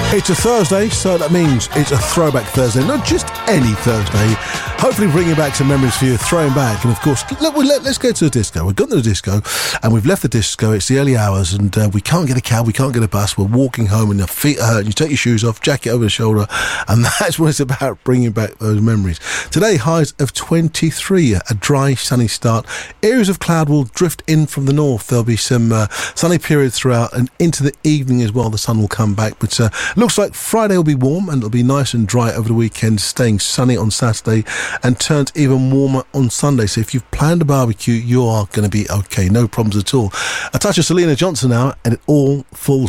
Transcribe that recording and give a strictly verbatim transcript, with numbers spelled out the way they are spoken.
It's a Thursday, so that means it's a throwback Thursday, not just any Thursday. Hopefully bringing back some memories for you, throwing back. And of course, let, let, let's go to the disco. We've gone to the disco and we've left the disco. It's the early hours and uh, we can't get a cab, we can't get a bus. We're walking home and your feet are hurting. You take your shoes off, jacket over the shoulder, and that's what it's about, bringing back those memories. Today, highs of twenty-three, a dry, sunny start. Areas of cloud will drift in from the north. There'll be some uh, sunny periods throughout and into the evening as well. The sun will come back, but uh, looks like Friday will be warm and it'll be nice and dry over the weekend, staying sunny on Saturday and turns even warmer on Sunday. So if you've planned a barbecue, you are going to be okay. No problems at all. A touch of Selena Johnson now and it all falls